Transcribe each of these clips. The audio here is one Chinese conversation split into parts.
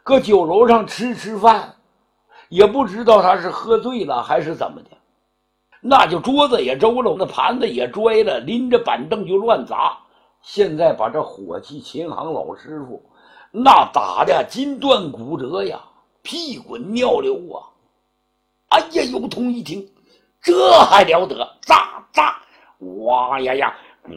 搁酒楼上吃饭，也不知道他是喝醉了还是怎么的，那就桌子也周了，那盘子也拽了，拎着板凳就乱砸。现在把这伙计秦行老师傅那打的筋断骨折呀，屁滚尿流啊！哎呀，尤通一听，这还了得，炸炸，哇呀呀，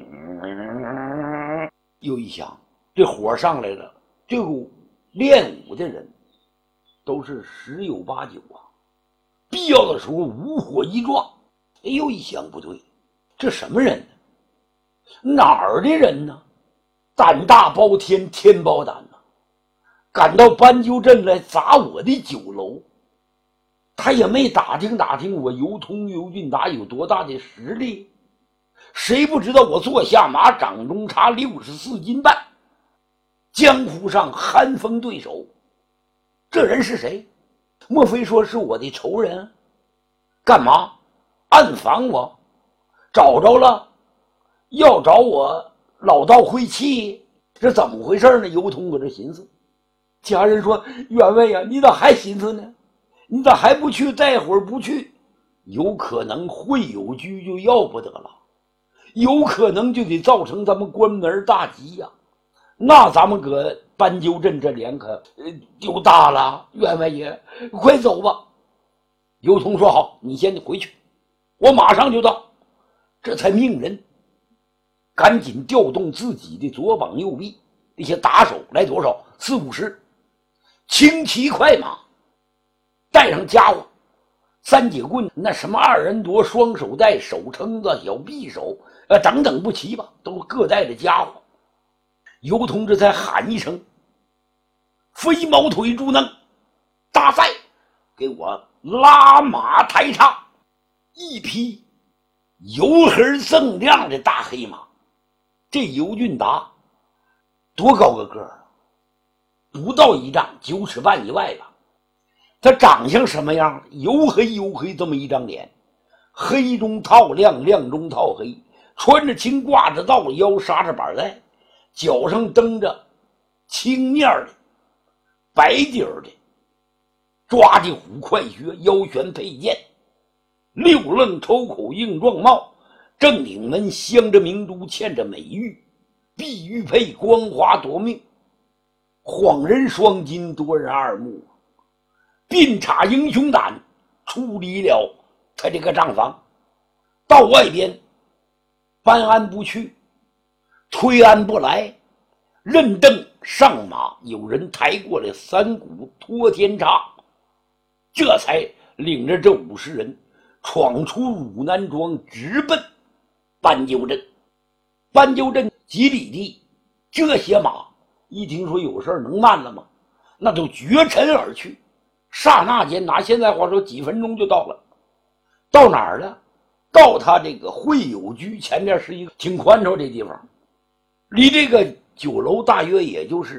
又一想，这火上来了，这股练武的人都是十有八九啊，必要的时候无火一撞。哎呦，一想不对，这什么人呢？哪儿的人呢？胆大包天，天包胆呐！赶到斑鸠镇来砸我的酒楼，他也没打听打听我尤通尤俊达有多大的实力。谁不知道我坐下马，掌中插64斤半，江湖上寒风对手。这人是谁？莫非说是我的仇人？干嘛暗访我？找着了，要找我老道晦气，这怎么回事呢？尤通搁这寻思。家人说：“员外呀，你咋还寻思呢？你咋还不去？待会儿不去，有可能会有居就要不得了，有可能就得造成咱们关门大吉呀。那咱们搁斑鸠镇这脸可丢大了。员外爷，快走吧。”尤通说：“好，你先回去，我马上就到。”这才命人赶紧调动自己的左膀右臂，那些打手来多少40-50，轻骑快马，带上家伙，三节棍，那什么二人夺、双手带、手撑子、小匕首，等等不齐吧，都各带着家伙。尤通这才喊一声：“飞毛腿猪能，大赛，给我拉马抬叉！”一匹油黑锃亮的大黑马。这尤俊达多高个个儿啊？不到1丈，9尺半以外吧。他长相什么样？黝黑这么一张脸，黑中透亮，亮中透黑，穿着青褂子道，腰扎着板带，脚上蹬着青面的白底儿的抓地虎快靴，腰悬佩剑，六愣抽口硬壮帽，正顶门镶着明珠，嵌着美玉，碧玉佩光华夺命，晃人双金，夺人二目，并插英雄胆，出离了他这个账房。到外边搬鞍不去，推鞍不来，认凳上马，有人抬过来3股托天叉，这才领着这50人闯出汝南庄，直奔斑鸠镇。斑鸠镇几里地，这些马一听说有事能慢了吗？那都绝尘而去，刹那间拿现在话说几分钟就到了。到哪儿了？到他这个会友居前面是一个挺宽敞的地方，离这个酒楼大约也就是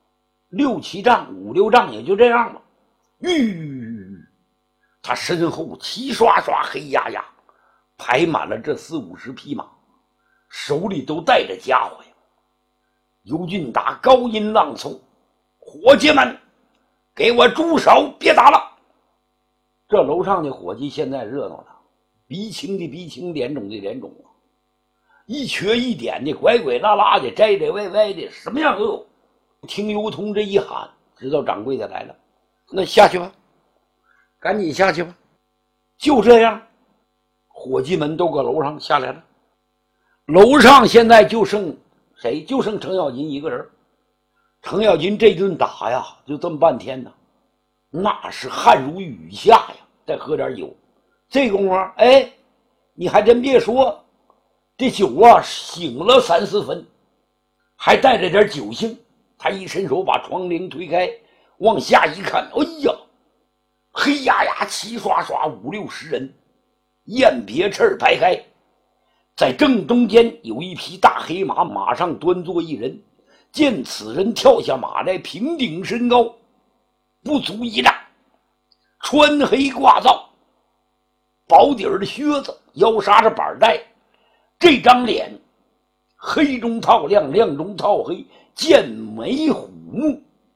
6-7丈，5-6丈，也就这样了。他身后齐刷刷黑压压排满了这40-50匹马，手里都带着家伙呀。尤俊达高音朗诵：“伙计们，给我住手，别打了！”这楼上的伙计现在热闹了，鼻青的鼻青，脸肿的脸肿啊，一瘸一点的，拐拐拉拉的，摘摘歪歪的，什么样都有。听尤通这一喊，知道掌柜的来了，那下去吧，赶紧下去吧。就这样，伙计们都搁楼上下来了。楼上现在就剩谁？就剩程咬金一个人。程咬金这顿打呀，就这么半天呢，那是汗如雨下呀。再喝点酒，这功夫，哎，你还真别说，这酒啊醒了3-4分，还带着点酒性。他一伸手把窗棂推开，往下一看，哎呀，黑压压齐刷刷50-60人，雁别翅排开，在正中间有一匹大黑马，马上端坐一人。见此人跳下马来，平顶身高不足1丈，穿黑挂皂，薄底儿的靴子，腰扎着板带，这张脸黑中透亮，亮中透黑，剑眉虎目，